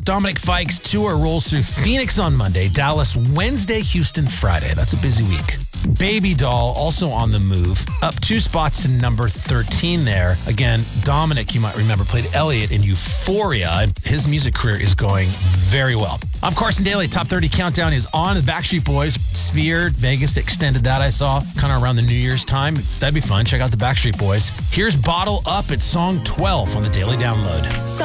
Dominic Fike's tour rolls through Phoenix on Monday, Dallas Wednesday, Houston Friday. That's a busy week. Baby Doll also on the move, up 2 spots to number 13 there. Again, Dominic, you might remember, played Elliot in Euphoria. His music career is going very well. I'm Carson Daly. Top 30 Countdown is on. The Backstreet Boys, Sphere, Vegas extended that, I saw, kind of around the New Year's time. That'd be fun. Check out the Backstreet Boys. Here's Bottle Up. It's song 12 on the Daily Download.